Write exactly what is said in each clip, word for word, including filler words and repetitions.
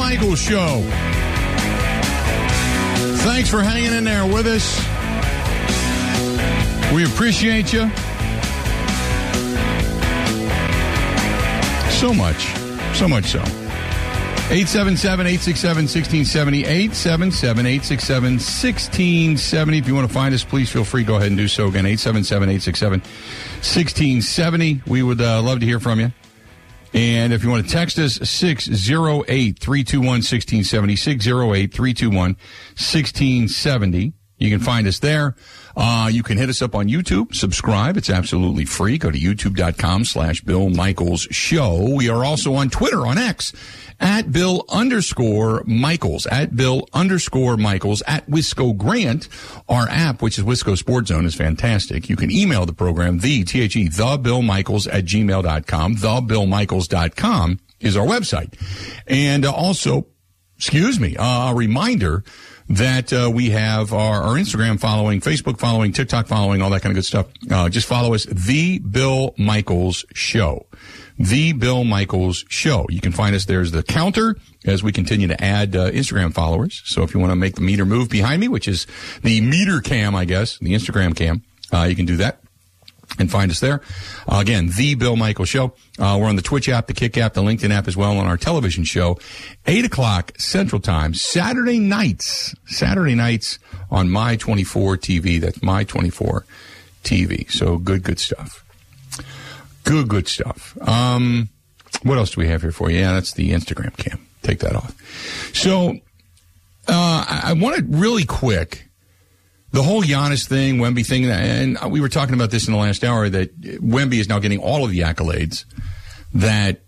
Michaels Show. Thanks for hanging in there with us. We appreciate you so much. So much so. eight seven seven, eight six seven, one six seven zero. eight seven seven, eight six seven, one six seven zero. If you want to find us, please feel free. Go ahead and do so. Again, eight seven seven, eight six seven, one six seven zero. We would uh, love to hear from you. And if you want to text us, six zero eight, three two one, one six seven zero, six zero eight, three two one, one six seven zero. You can find us there. Uh, you can hit us up on YouTube. Subscribe. It's absolutely free. Go to youtube.com slash Bill Michaels Show. We are also on Twitter, on X, at Bill underscore Michaels, at Bill underscore Michaels, at Wisco Grant. Our app, which is Wisco Sports Zone, is fantastic. You can email the program, the, T H E, the Bill Michaels at gmail dot com. the bill michaels dot com is our website. And uh, also, excuse me, uh, a reminder that uh, we have our, our Instagram following, Facebook following, TikTok following, all that kind of good stuff. Uh, just follow us, The Bill Michaels Show. The Bill Michaels Show. You can find us. There's the counter as we continue to add uh, Instagram followers. So if you want to make the meter move behind me, which is the meter cam, I guess, the Instagram cam, uh, you can do that and find us there. Uh, again, The Bill Michaels Show. Uh, we're on the Twitch app, the Kick app, the LinkedIn app as well, on our television show, eight o'clock Central Time, Saturday nights, Saturday nights on My twenty-four T V. That's My twenty-four T V. So good, good stuff. Good, good stuff. Um, what else do we have here for you? Yeah, that's the Instagram cam. Take that off. So, uh, I, I want to really quick, the whole Giannis thing, Wemby thing, and we were talking about this in the last hour, that Wemby is now getting all of the accolades that,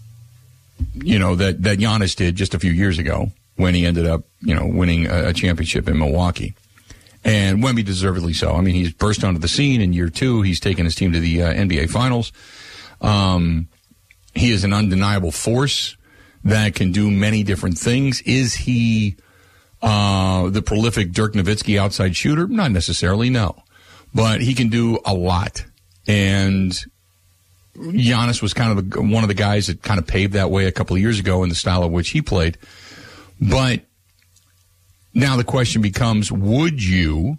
you know, that, that Giannis did just a few years ago when he ended up, you know, winning a, a championship in Milwaukee. And Wemby deservedly so. I mean, he's burst onto the scene in year two. He's taken his team to the uh, N B A Finals. Um, he is an undeniable force that can do many different things. Is he uh, the prolific Dirk Nowitzki outside shooter? Not necessarily, no. But he can do a lot. And Giannis was kind of the, one of the guys that kind of paved that way a couple of years ago in the style of which he played. But now the question becomes, would you,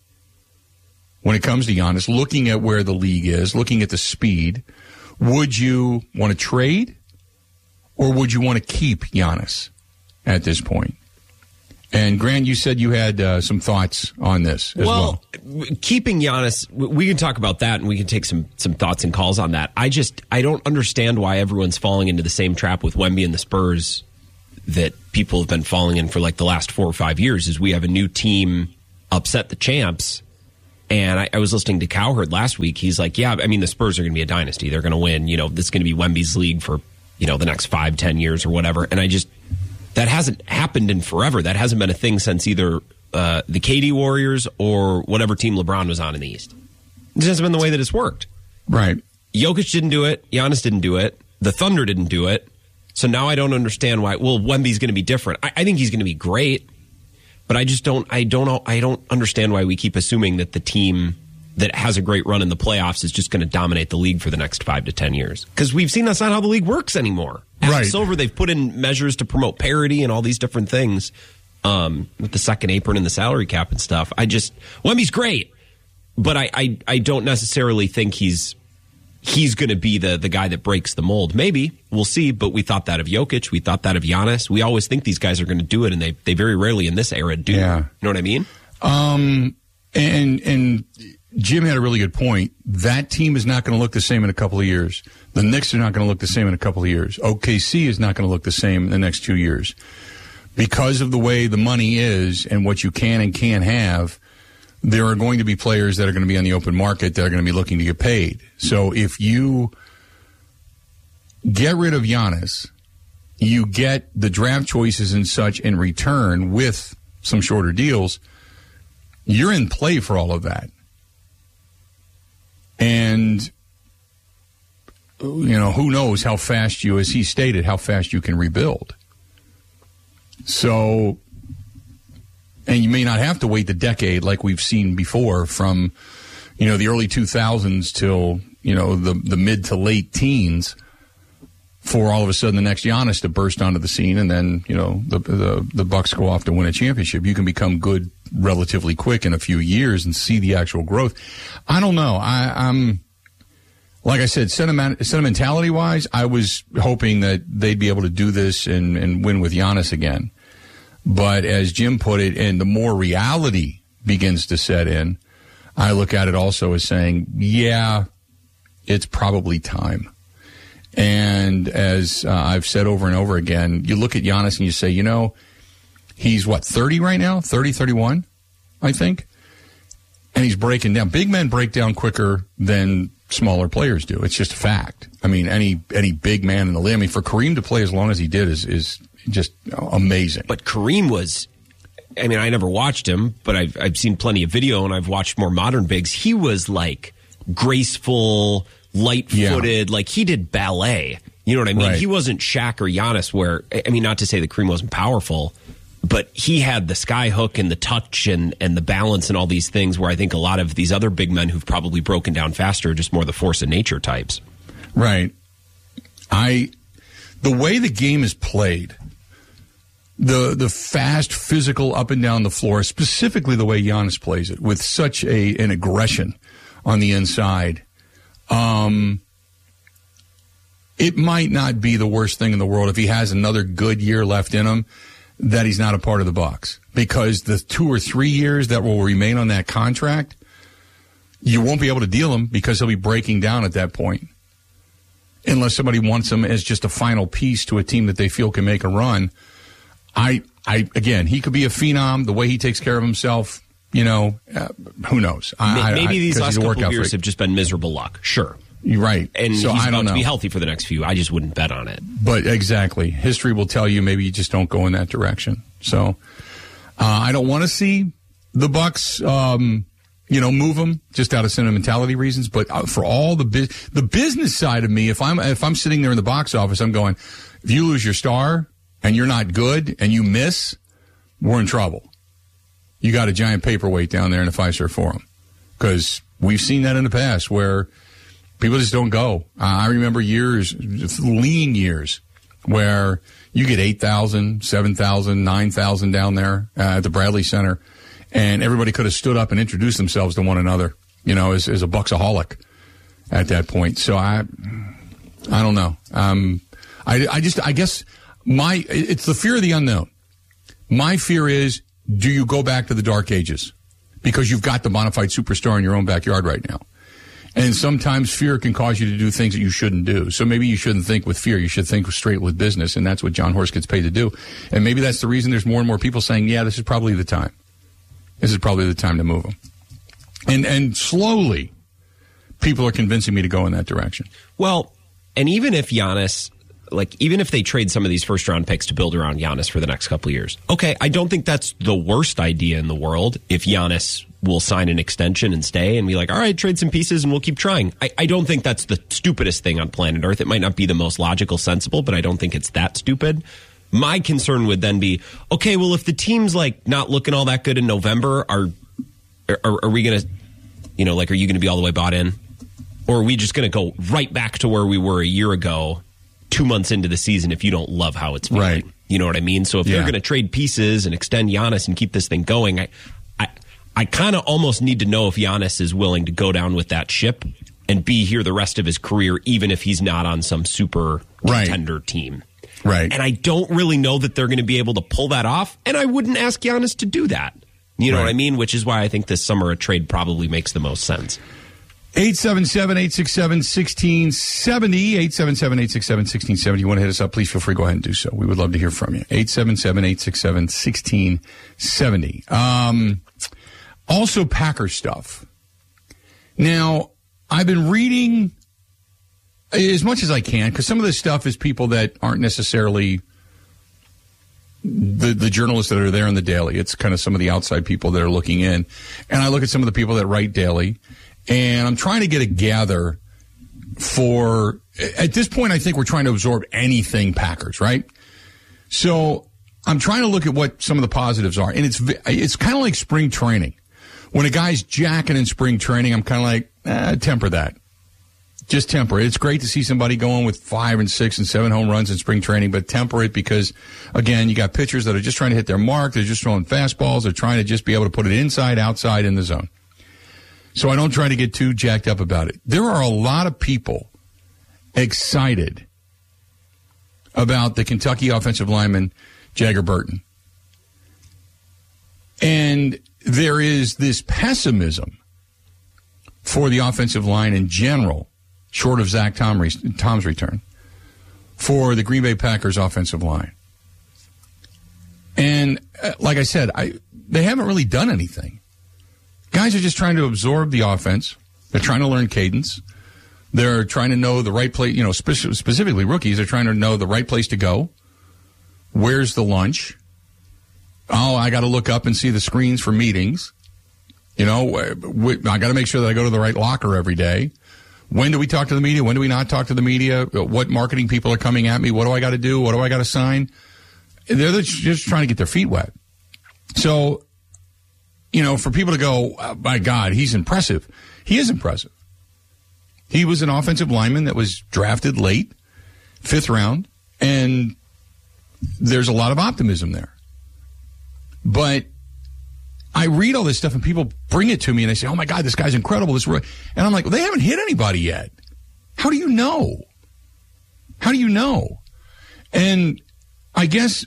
when it comes to Giannis, looking at where the league is, looking at the speed, would you want to trade or would you want to keep Giannis at this point? And Grant, you said you had uh, some thoughts on this as well. Well, keeping Giannis, we can talk about that and we can take some, some thoughts and calls on that. I just, I don't understand why everyone's falling into the same trap with Wemby and the Spurs that people have been falling in for like the last four or five years. Is we have a new team upset the champs. And I, I was listening to Cowherd last week. He's like, yeah, I mean, the Spurs are going to be a dynasty. They're going to win. You know, this is going to be Wemby's league for, you know, the next five, ten years or whatever. And I just, that hasn't happened in forever. That hasn't been a thing since either uh, the K D Warriors or whatever team LeBron was on in the East. It hasn't been the way that it's worked. Right. Jokic didn't do it. Giannis didn't do it. The Thunder didn't do it. So now I don't understand why. Well, Wemby's going to be different. I, I think he's going to be great, but I just don't. I don't know. I don't understand why we keep assuming that the team that has a great run in the playoffs is just going to dominate the league for the next five to ten years. Because we've seen that's not how the league works anymore. After right. Silver, they've put in measures to promote parity and all these different things um, with the second apron and the salary cap and stuff. I just Wemby's great, but I I, I don't necessarily think he's. He's going to be the, the guy that breaks the mold. Maybe. We'll see. But we thought that of Jokic. We thought that of Giannis. We always think these guys are going to do it, and they they very rarely in this era do. Yeah. You know what I mean? Um, and and Jim had a really good point. That team is not going to look the same in a couple of years. The Knicks are not going to look the same in a couple of years. O K C is not going to look the same in the next two years. Because of the way the money is and what you can and can't have, there are going to be players that are going to be on the open market that are going to be looking to get paid. So if you get rid of Giannis, you get the draft choices and such in return with some shorter deals, you're in play for all of that. And, you know, who knows how fast you, as he stated, how fast you can rebuild. So... And you may not have to wait the decade like we've seen before from, you know, the early two thousands till, you know, the, the mid to late teens for all of a sudden the next Giannis to burst onto the scene, and then, you know, the, the, the Bucks go off to win a championship. You can become good relatively quick in a few years and see the actual growth. I don't know. I, I'm, like I said, sentiment, sentimentality-wise, I was hoping that they'd be able to do this and, and win with Giannis again. But as Jim put it, and the more reality begins to set in, I look at it also as saying, yeah, it's probably time. And as uh, I've said over and over again, you look at Giannis and you say, you know, he's what, thirty right now? thirty, thirty-one, I think? And he's breaking down. Big men break down quicker than smaller players do. It's just a fact. I mean, any any big man in the league. I mean, for Kareem to play as long as he did is, is just amazing. But Kareem was, I mean, I never watched him, but I've, I've seen plenty of video and I've watched more modern bigs. He was like graceful, light-footed, yeah. Like he did ballet. You know what I mean? Right. He wasn't Shaq or Giannis where, I mean, not to say that Kareem wasn't powerful, but he had the sky hook and the touch and, and the balance and all these things where I think a lot of these other big men who've probably broken down faster are just more the force of nature types. Right. I, the way the game is played, the the fast, physical, up and down the floor, specifically the way Giannis plays it, with such a an aggression on the inside, um, it might not be the worst thing in the world if he has another good year left in him that he's not a part of the Bucks. Because the two or three years that will remain on that contract, you won't be able to deal him because he'll be breaking down at that point. Unless somebody wants him as just a final piece to a team that they feel can make a run. I, I again, he could be a phenom. The way he takes care of himself, you know, uh, who knows? I, Maybe I, these last couple of years freak. have just been miserable luck. Sure. You're right. And so he's I about don't know. to be healthy for the next few. I just wouldn't bet on it. But exactly. History will tell you maybe you just don't go in that direction. So uh, I don't want to see the Bucks, um, you know, move him just out of sentimentality reasons. But for all the bu- the business side of me, if I'm if I'm sitting there in the box office, I'm going, if you lose your star and you're not good and you miss, we're in trouble. You got a giant paperweight down there in the Fiserv Forum. Because we've seen that in the past where people just don't go. Uh, I remember years, lean years, where you get eight thousand, seven thousand, nine thousand down there uh, at the Bradley Center, and everybody could have stood up and introduced themselves to one another, you know, as, as a Bucksaholic at that point. So I I don't know. Um, I, I just, I guess my, it's the fear of the unknown. My fear is, do you go back to the dark ages? Because you've got the bona fide superstar in your own backyard right now. And sometimes fear can cause you to do things that you shouldn't do. So maybe you shouldn't think with fear. You should think straight with business. And that's what John Horst gets paid to do. And maybe that's the reason there's more and more people saying, yeah, this is probably the time. This is probably the time to move him. And, and slowly, people are convincing me to go in that direction. Well, and even if Giannis, like, even if they trade some of these first-round picks to build around Giannis for the next couple of years, okay, I don't think that's the worst idea in the world if Giannis will sign an extension and stay and be like, all right, trade some pieces and we'll keep trying. I, I don't think that's the stupidest thing on planet Earth. It might not be the most logical, sensible, but I don't think it's that stupid. My concern would then be, okay, well, if the team's, like, not looking all that good in November, are are, are we going to, you know, like, are you going to be all the way bought in? Or are we just going to go right back to where we were a year ago, two months into the season, if you don't love how it's feeling? Right. You know what I mean? So if yeah. they're going to trade pieces and extend Giannis and keep this thing going, I I, I kind of almost need to know if Giannis is willing to go down with that ship and be here the rest of his career, even if he's not on some super right. contender team. Right. And I don't really know that they're going to be able to pull that off, and I wouldn't ask Giannis to do that. You know right. what I mean? Which is why I think this summer a trade probably makes the most sense. eight seven seven, eight six seven, one six seven zero, eight seven seven, eight six seven, one six seven zero. You want to hit us up, please feel free to go ahead and do so. We would love to hear from you. eight seven seven, eight six seven, one six seven zero. Um, also, Packer stuff. Now, I've been reading as much as I can, because some of this stuff is people that aren't necessarily the the journalists that are there in the Daily. It's kind of some of the outside people that are looking in. And I look at some of the people that write Daily, and I'm trying to get a gather for, at this point, I think we're trying to absorb anything Packers, right? So I'm trying to look at what some of the positives are. And it's it's kind of like spring training. When a guy's jacking in spring training, I'm kind of like, eh, temper that. just temper it. It's great to see somebody going with five and six and seven home runs in spring training, but temper it because, again, you got pitchers that are just trying to hit their mark. They're just throwing fastballs. They're trying to just be able to put it inside, outside, in the zone. So I don't try to get too jacked up about it. There are a lot of people excited about the Kentucky offensive lineman, Jagger Burton. And there is this pessimism for the offensive line in general, short of Zach Tom, Tom's return, for the Green Bay Packers offensive line. And uh, like I said, I they haven't really done anything. Guys are just trying to absorb the offense. They're trying to learn cadence. They're trying to know the right place, you know, spe- specifically rookies. They're trying to know the right place to go. Where's the lunch? Oh, I got to look up and see the screens for meetings. You know, I got to make sure that I go to the right locker every day. When do we talk to the media? When do we not talk to the media? What marketing people are coming at me? What do I got to do? What do I got to sign? They're just trying to get their feet wet. So, you know, for people to go, oh, my God, he's impressive. He is impressive. He was an offensive lineman that was drafted late, fifth round, and there's a lot of optimism there. But I read all this stuff and people bring it to me and they say, oh my God, this guy's incredible. This, and I'm like, well, they haven't hit anybody yet. How do you know? How do you know? And I guess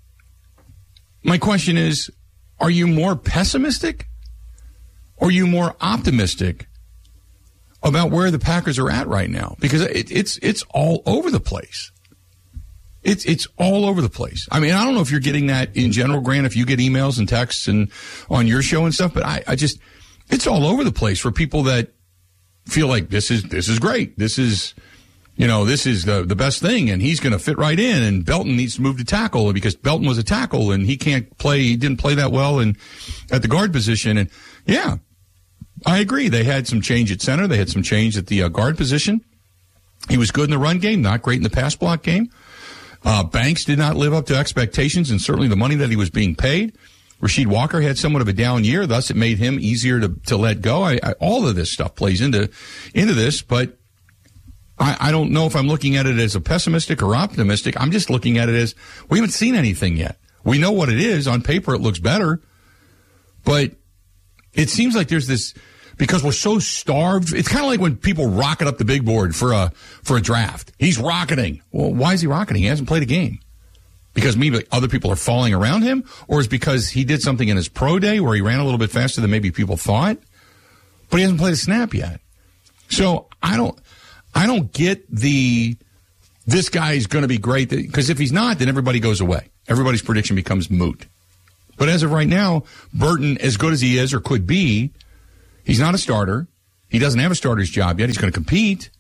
my question is, are you more pessimistic or are you more optimistic about where the Packers are at right now? Because it, it's it's all over the place. It's it's all over the place. I mean, I don't know if you're getting that in general, Grant, if you get emails and texts and on your show and stuff, but I, I just, it's all over the place for people that feel like this is this is great. This is, you know, this is the the best thing, and he's going to fit right in, and Belton needs to move to tackle because Belton was a tackle, and he can't play, he didn't play that well in, at the guard position. And, yeah, I agree. They had some change at center. They had some change at the uh, guard position. He was good in the run game, not great in the pass block game. Uh, Banks did not live up to expectations and certainly the money that he was being paid. Rasheed Walker had somewhat of a down year, thus it made him easier to, to let go. I, I, all of this stuff plays into into this, but I, I don't know if I'm looking at it as a pessimistic or optimistic. I'm just looking at it as we haven't seen anything yet. We know what it is. On paper, it looks better, but it seems like there's this, because we're so starved. It's kind of like when people rocket up the big board for a for a draft. He's rocketing. Well, why is he rocketing? He hasn't played a game. Because maybe other people are falling around him? Or is it because he did something in his pro day where he ran a little bit faster than maybe people thought? But he hasn't played a snap yet. So I don't I don't get the, this guy's going to be great. Because if he's not, then everybody goes away. Everybody's prediction becomes moot. But as of right now, Burton, as good as he is or could be, he's not a starter. He doesn't have a starter's job yet. He's going to compete.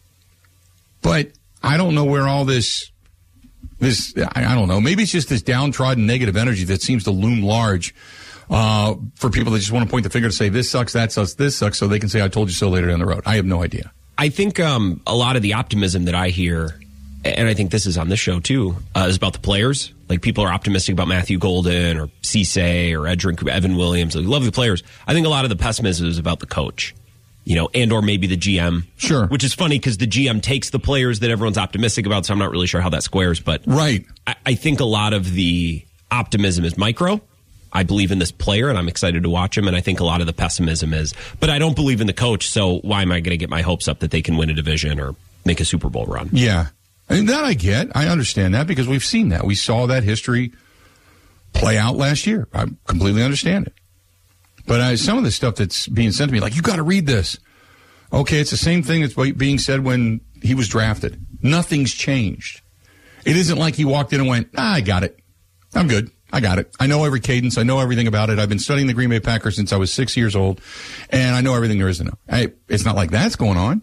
But I don't know where all this, this I, I don't know. Maybe it's just this downtrodden negative energy that seems to loom large uh, for people that just want to point the finger to say, this sucks, that sucks, this sucks, so they can say, I told you so later down the road. I have no idea. I think um, a lot of the optimism that I hear, and I think this is on this show too, uh, is about the players. Like, people are optimistic about Matthew Golden or Cisse or Edric, Evan Williams. Like, love the players. I think a lot of the pessimism is about the coach, you know, and or maybe the G M. Sure. Which is funny because the G M takes the players that everyone's optimistic about, so I'm not really sure how that squares. But right. I, I think a lot of the optimism is micro. I believe in this player, and I'm excited to watch him, and I think a lot of the pessimism is, but I don't believe in the coach, so why am I going to get my hopes up that they can win a division or make a Super Bowl run? Yeah. And that I get. I understand that because we've seen that. We saw that history play out last year. I completely understand it. But uh, some of the stuff that's being sent to me, like, you got to read this. Okay, it's the same thing that's being said when he was drafted. Nothing's changed. It isn't like he walked in and went, ah, I got it. I'm good. I got it. I know every cadence. I know everything about it. I've been studying the Green Bay Packers since I was six years old, and I know everything there is to know. I, it's not like that's going on.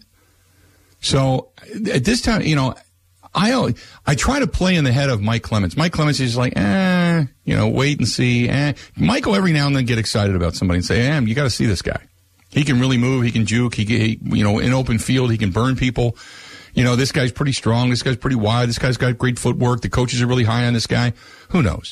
So at this time, you know, I I try to play in the head of Mike Clemens. Mike Clemens is like, eh, you know, wait and see. Eh. Michael every now and then get excited about somebody and say, eh, you got to see this guy. He can really move. He can juke. He, he, you know, in open field, he can burn people. You know, this guy's pretty strong. This guy's pretty wide. This guy's got great footwork. The coaches are really high on this guy. Who knows?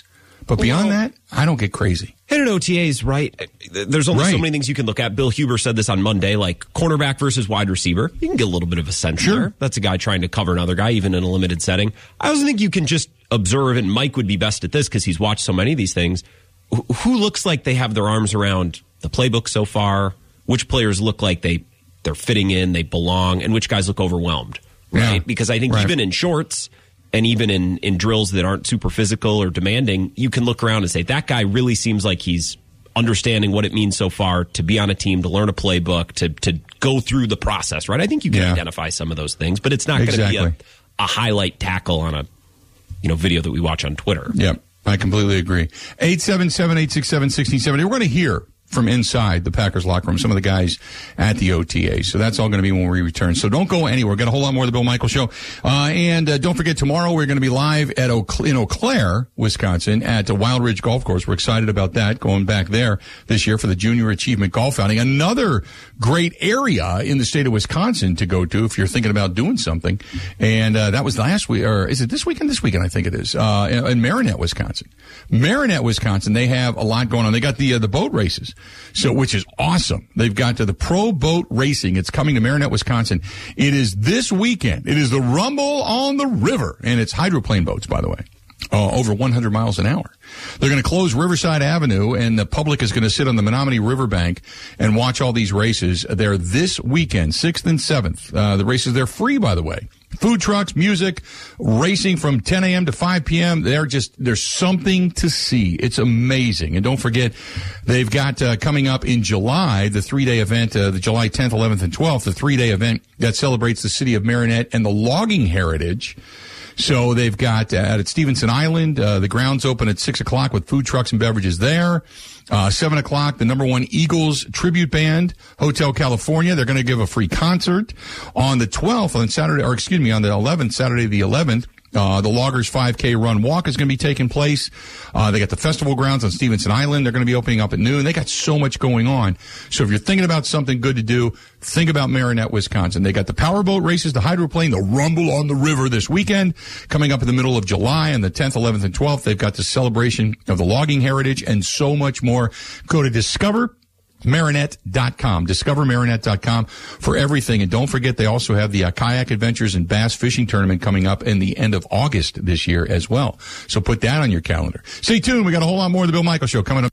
But beyond well, that, I don't get crazy. And an O T As, right? There's only right. so many things you can look at. Bill Huber said this on Monday, like cornerback versus wide receiver. You can get a little bit of a sense sure. there. That's a guy trying to cover another guy, even in a limited setting. I also think you can just observe, and Mike would be best at this because he's watched so many of these things. Who looks like they have their arms around the playbook so far? Which players look like they, they're fitting in, they belong, and which guys look overwhelmed, right? Yeah. Because I think right. even in shorts and even in, in drills that aren't super physical or demanding, you can look around and say, that guy really seems like he's understanding what it means so far to be on a team, to learn a playbook, to to go through the process, right? I think you can yeah. identify some of those things, but it's not exactly. going to be a, a highlight tackle on a you know video that we watch on Twitter. Yep. I completely agree. eight seven seven, eight six seven, one six seven zero. We're going to hear from inside the Packers locker room, some of the guys at the O T A. So that's all going to be when we return. So don't go anywhere. We've got a whole lot more of the Bill Michaels Show. Uh, and uh, don't forget, tomorrow we're going to be live at Eau Claire, in Eau Claire, Wisconsin, at the Wild Ridge Golf Course. We're excited about that, going back there this year for the Junior Achievement Golf Outing. Another great area in the state of Wisconsin to go to if you're thinking about doing something. And uh, that was last week, or is it this weekend? This weekend, I think it is, uh, in, in Marinette, Wisconsin. Marinette, Wisconsin, they have a lot going on. They got the uh, the boat races. So, which is awesome. They've got uh, the Pro Boat Racing. It's coming to Marinette, Wisconsin. It is this weekend. It is the Rumble on the River, and it's hydroplane boats, by the way, uh, over one hundred miles an hour. They're going to close Riverside Avenue, and the public is going to sit on the Menominee Riverbank and watch all these races. They're this weekend, sixth and seventh. Uh, the races, they're free, by the way. Food trucks, music, racing from ten a.m. to five p.m. They're just, there's something to see. It's amazing. And don't forget, they've got uh, coming up in July, the three-day event, uh, the July tenth, eleventh, and twelfth, the three-day event that celebrates the city of Marinette and the logging heritage. So they've got uh, at Stevenson Island, uh, the grounds open at six o'clock with food trucks and beverages there. Uh, seven o'clock, the number one Eagles tribute band, Hotel California. They're going to give a free concert on the twelfth, on Saturday, or excuse me, on the eleventh, Saturday the eleventh. Uh, the Loggers five K Run Walk is going to be taking place. Uh, they got the festival grounds on Stevenson Island. They're going to be opening up at noon. They got so much going on. So if you're thinking about something good to do, think about Marinette, Wisconsin. They got the powerboat races, the hydroplane, the Rumble on the River this weekend, coming up in the middle of July on the tenth, eleventh, and twelfth. They've got the celebration of the logging heritage and so much more. Go to Discover Marinette dot com. Discover Marinette dot com for everything. And don't forget, they also have the uh, Kayak Adventures and Bass Fishing Tournament coming up in the end of August this year as well. So put that on your calendar. Stay tuned. We got a whole lot more of the Bill Michaels Show coming up.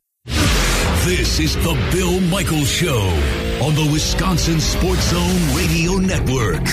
This is the Bill Michaels Show on the Wisconsin Sports Zone Radio Network.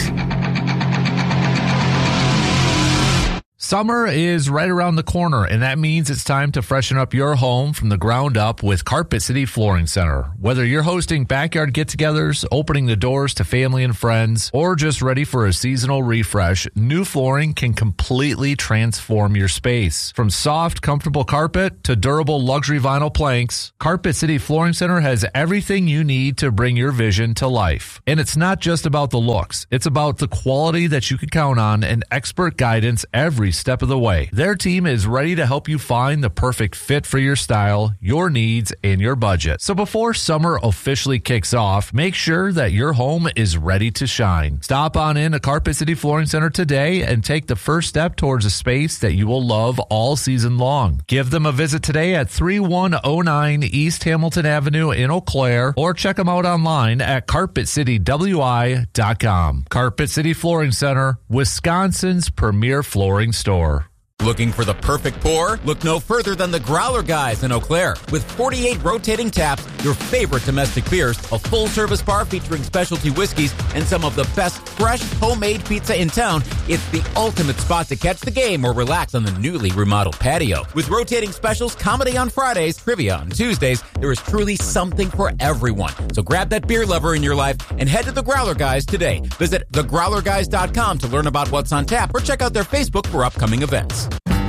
Summer is right around the corner, and that means it's time to freshen up your home from the ground up with Carpet City Flooring Center. Whether you're hosting backyard get-togethers, opening the doors to family and friends, or just ready for a seasonal refresh, new flooring can completely transform your space. From soft, comfortable carpet to durable luxury vinyl planks, Carpet City Flooring Center has everything you need to bring your vision to life. And it's not just about the looks. It's about the quality that you can count on and expert guidance every step of the way. Their team is ready to help you find the perfect fit for your style, your needs, and your budget. So before summer officially kicks off, make sure that your home is ready to shine. Stop on in to Carpet City Flooring Center today and take the first step towards a space that you will love all season long. Give them a visit today at thirty-one oh nine East Hamilton Avenue in Eau Claire, or check them out online at carpet city w i dot com. Carpet City Flooring Center, Wisconsin's premier flooring store. Looking for the perfect pour? Look no further than the Growler Guys in Eau Claire. With forty-eight rotating taps, your favorite domestic beers, a full-service bar featuring specialty whiskeys, and some of the best fresh homemade pizza in town, it's the ultimate spot to catch the game or relax on the newly remodeled patio. With rotating specials, comedy on Fridays, trivia on Tuesdays, there is truly something for everyone. So grab that beer lover in your life and head to the Growler Guys today. Visit the growler guys dot com to learn about what's on tap, or check out their Facebook for upcoming events.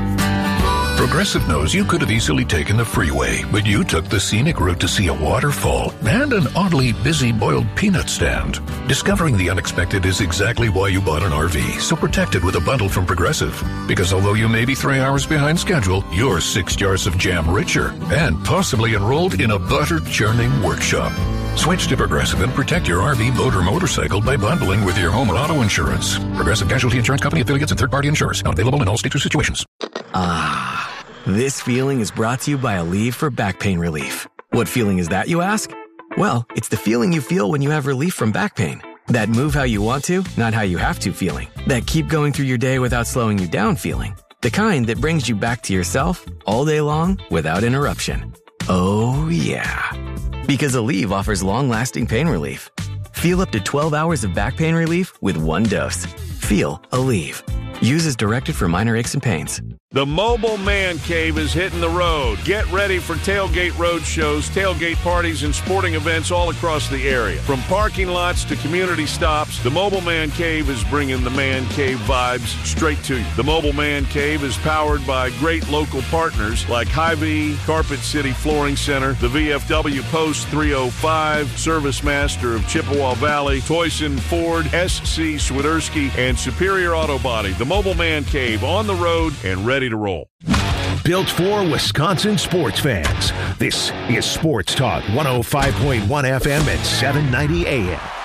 Progressive knows you could have easily taken the freeway, but you took the scenic route to see a waterfall and an oddly busy boiled peanut stand. Discovering the unexpected is exactly why you bought an R V, so protect it with a bundle from Progressive. Because although you may be three hours behind schedule, you're six jars of jam richer and possibly enrolled in a butter-churning workshop. Switch to Progressive and protect your R V, boat, or motorcycle by bundling with your home and auto insurance. Progressive Casualty Insurance Company, affiliates, and third-party insurers. Not available in all states or situations. Ah, This feeling is brought to you by Aleve for back pain relief. What feeling is that, you ask? Well, it's the feeling you feel when you have relief from back pain. That move how you want to, not how you have to feeling. That keep going through your day without slowing you down feeling. The kind that brings you back to yourself all day long without interruption. Oh, yeah. Because Aleve offers long-lasting pain relief. Feel up to twelve hours of back pain relief with one dose. Feel Aleve. Use as directed for minor aches and pains. The Mobile Man Cave is hitting the road. Get ready for tailgate road shows, tailgate parties, and sporting events all across the area. From parking lots to community stops, the Mobile Man Cave is bringing the Man Cave vibes straight to you. The Mobile Man Cave is powered by great local partners like Hy-Vee, Carpet City Flooring Center, the V F W Post three oh five, Service Master of Chippewa Valley, Toyson Ford, S C Swiderski, and Superior Auto Body. The Mobile Man Cave on the road and ready to roll. Built for Wisconsin sports fans. This is Sports Talk one oh five point one F M at seven ninety A M.